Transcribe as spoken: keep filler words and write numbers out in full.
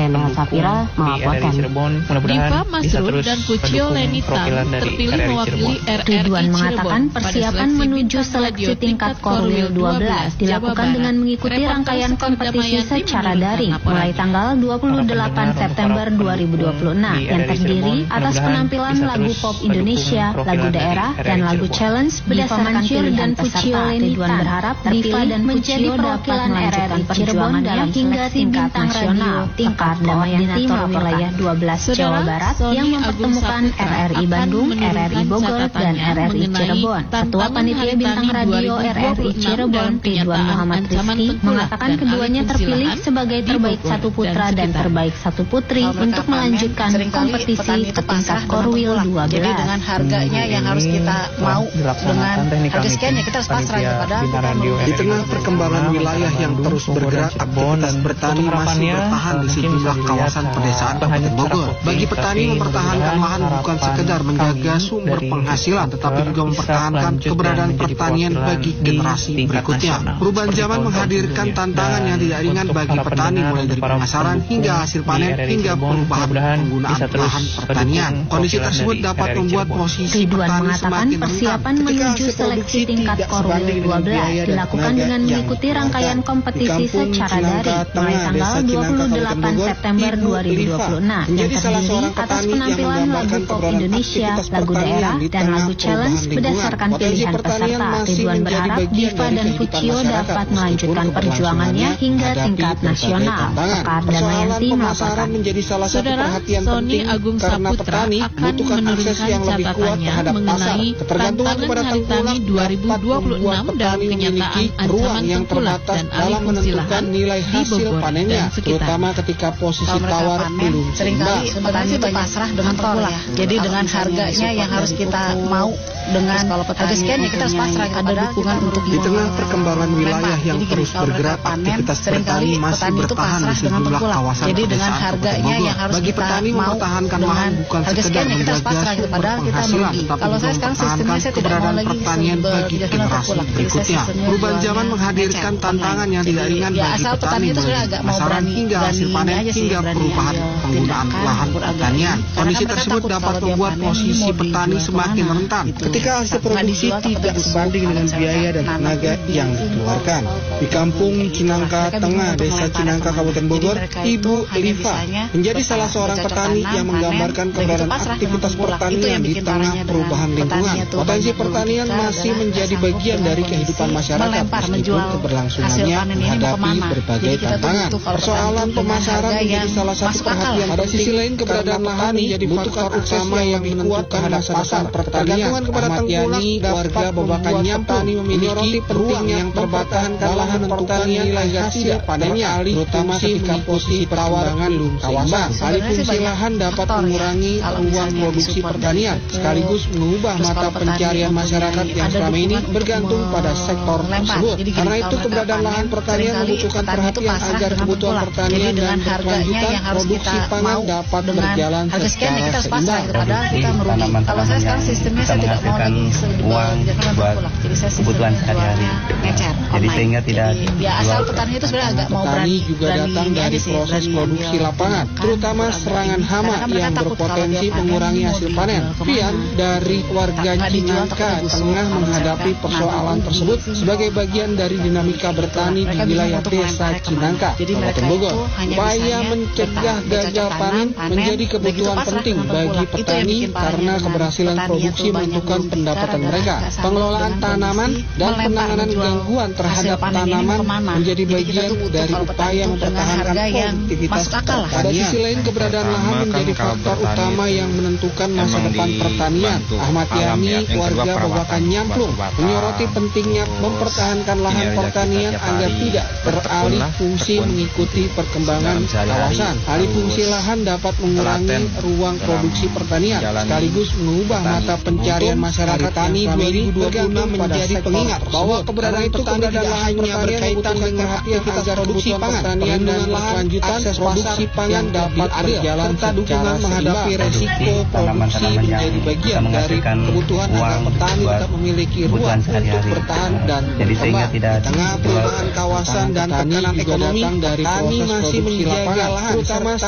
Neneng Safira melaporkan. Diva Masrur dan Pucio Lenita terpilih mewakili R R I Ridwan Cirebon mengatakan persiapan menuju seleksi tingkat Korwil dua belas dilakukan dengan mengikuti rangkaian kompetisi secara daring mulai tanggal dua puluh delapan September dua ribu dua puluh enam yang terdiri atas penampilan lagu pop Indonesia, lagu daerah, dan lagu challenge berdasarkan pilihan peserta. Ridwan berharap Diva dan Pucio dapat melanjutkan perjuangan dalam hingga tingkat nasional. Tingkat Koordinator Wilayah dua belas Jawa Barat yang mempertemukan R R I Bandung, R R I Bogor, dan R R I Cirebon. Ketua Panitia Bintang Radio R R I Cirebon, Ridwan Muhammad Rizky, mengatakan keduanya terpilih sebagai terbaik satu putra dan terbaik satu putri untuk melanjutkan kompetisi ke tingkat Korwil dua belas. Jadi dengan harganya yang harus kita mau, dengan harga sekian ya kita harus pasrah kepada di tengah perkembangan wilayah yang terus bergerak, aktivitas bertani masih bertahan di sejumlah kawasan pedesaan Kabupaten Bogor. Bagi petani, mempertahankan lahan bukan sekedar menjaga sumber penghasilan, tetapi juga mempertahankan keberadaan pertanian bagi generasi berikutnya. Perubahan zaman menghadirkan tantangan yang tidak ringan bagi petani, mulai dari pemasaran hingga hasil panen hingga perubahan penggunaan lahan pertanian. Kondisi tersebut dapat membuat posisi Ridwan petani mengatakan semakin persiapan menuju seleksi tingkat Korwil dua belas dilakukan dengan mengikuti rangkaian kompetisi secara daring mulai tanggal dua puluh delapan September dua ribu dua puluh enam yang terdiri atas penampilan lagu pop Indonesia, lagu daerah, dan lagu challenge berdasarkan pilihan peserta. Ridwan berharap Diva dan Pucio dapat melanjutkan perjuangannya hingga tingkat nasional. Sekar Damayanti melaporkan. Saudara Sony Agung Saputra akan menurunkan catatannya mengenai tantangan Hari Tani dua ribu dua puluh enam dalam kenyataan ancaman tengkulak dan alih fungsi lahan nilai di hasil Bogor panennya, dan sekitar. terutama ketika posisi tawar belum seringkali petani itu pasrah dengan tengkulak. Jadi dengan harganya yang harus kita mau, dengan harga sekian ya kita harus pasrah kepada dukungan untuk di tengah perkembangan wilayah yang terus bergerak, aktivitas bertani masih bertahan di sejumlah kawasan jadi dengan pedesaan harganya Kabupaten yang harus Bagi kita petani, mau, mempertahankan dengan lahan bukan harga sekedar sekian ya kita harus menjaga pasrah sumber kepada kita penghasilan, merugi. tetapi Kalau juga saya sekarang mempertahankan sistemnya saya tidak mau keberadaan lagi pertanian bagi generasi berikutnya. Perubahan zaman menghadirkan tantangan yang tidak ringan ya, bagi asal petani, petani itu sudah agak mau pemasaran berani, hingga hasil berani panen aja sih, hingga berani perubahan ambil penggunaan tindakan, lahan beragam. pertanian. Karena Kondisi mereka tersebut takut dapat kalau dia membuat panen posisi mau petani dijual semakin kemana, rentan gitu. ketika hasil Nggak produksi dijual, tidak tetap sebanding dengan disuruh biaya dan nanam tenaga di- yang dikeluarkan. Di kampung Cinangka Mereka Tengah, bingung untuk Desa melempar Cinangka, kemana. Kabupaten Jadi Bogor, mereka itu Ibu hanya Liva bisanya menjadi bertani, salah seorang bercocok petani tanam, yang panen, menggambarkan begitu keberadaan pasrah dengan aktivitas tengkulak. Itu pertanian yang di bikin tengah parahnya perubahan dengan lingkungan. petani itu Potensi banyak pertanian merugikan masih adalah menjadi sanggup bagian dengan dari kondisi kehidupan masyarakat melempar, meskipun menjual hasil keberlangsungannya panen ini ke menghadapi pemana. berbagai Jadi kita tuh tantangan. butuh kalau Persoalan petani dengan pemasaran harga menjadi yang salah satu masuk akal perhatian. lah. Pada sisi lain, keberadaan lahan menjadi faktor utama yang menentukan masa depan pertanian. Ahmad Yani, warga Babakan Nyamplung, memiliki ruang yang mempertahankan lahan pertanian nilai hasil panennya, terutama ketika posisi pertambangan belum kawasan. Alih fungsi lahan dapat mengurangi ruang produksi pertanian, sekaligus mengubah mata pencarian masyarakat yang selama ini bergantung pada sektor tersebut. Karena itu, keberadaan lahan pertanian membutuhkan perhatian agar kebutuhan pertanian dan berkelanjutan produksi pangan dapat berjalan secara seimbang. Kepada kita merugi. Kalau saya sekarang sistemnya saya tidak mau lagi uang buat kebutuhan sehari-hari. ngecer Jadi sehingga tidak ya asal petani itu sebenarnya agak mau Petani berani juga berani datang ini dari aja sih, proses berani produksi ambil lapangan, tindakan, terutama beragam serangan ini. hama Karena mereka yang takut kalau berpotensi dia panen, mengurangi mau hasil dijual panen. kemana. Pian dari warga Nggak dijual, Cinangka takut busuk. Tengah Kalau menghadapi misalkan persoalan nanam tersebut biji, sebagai bagian dari dinamika bertani di Mereka bingung wilayah untuk desa melempar kemana. Cinangka, Jadi mereka Kabupaten Bogor. itu hanya Upaya bisanya mencegah bertani, gagal bercocok panen tanam, panen, menjadi begitu kebutuhan pasrah penting dengan bagi tengkulak. Itu yang petani bikin parahnya karena dengan keberhasilan petani produksi itu banyak menentukan merugikan pendapatan adalah mereka. nggak sanggup Pengelolaan dengan tanaman kondisi dan melempar, penanganan menjual gangguan terhadap hasil panen ini tanaman kemana. menjadi Jadi kita bagian tuh butuh dari kalau petani upaya itu dengan mempertahankan harga yang produktivitas masuk akal lah. Pada sisi lain, keberadaan Pertama lahan kan menjadi kalau faktor bertani utama itu yang menentukan masa emang depan pertanian. dibantu Ahmad alam Yani, ya. Yang kedua, warga perawatan, Babakan Nyamplung, obat-obatan, menyoroti pentingnya terus mempertahankan lahan kinerja kita pertanian tiap agar hari tidak bertekun beralih lah, fungsi tekun mengikuti perkembangan dalam sehari-hari. kawasan. Alih Terus fungsi lahan dapat mengurangi telaten ruang dalam produksi pertanian, menjalani sekaligus mengubah petani. mata pencarian Untung masyarakat Tani yang selama ini bergantung pada menjadi sektor pengingat tersebut. bahwa keberadaan itu keberadaan lahan berkaitan dengan aktivitas produksi pangan, perlindungan lahan, akses produksi pangan dapat berjalan serta dukungan menghadapi resiko produksi menjadi bagian dari kebutuhan agar petani tetap memiliki ruang untuk bertahan dan Jadi sehingga berkembang. tidak Di tengah perubahan kawasan dan tekanan ekonomi, petani masih menjaga lahan terutama